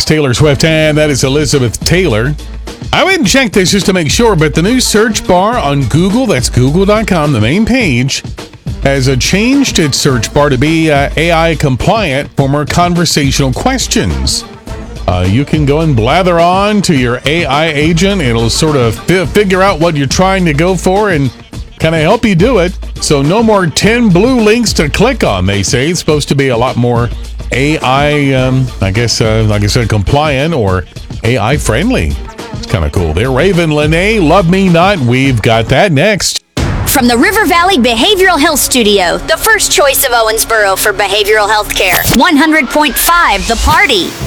is Taylor Swift, and that is Elizabeth Taylor. I went and checked this just to make sure, but the new search bar on Google, that's google.com, the main page, has changed its search bar to be AI compliant for more conversational questions. You can go and blather on to your AI agent. It'll sort of figure out what you're trying to go for and kind of help you do it. So no more 10 blue links to click on, they say. It's supposed to be a lot more AI, like I said, compliant or AI friendly. It's kind of cool. There, Raven Lene, Love Me Not. We've got that next. From the River Valley Behavioral Health Studio, the first choice of Owensboro for behavioral health care. 100.5 The Party.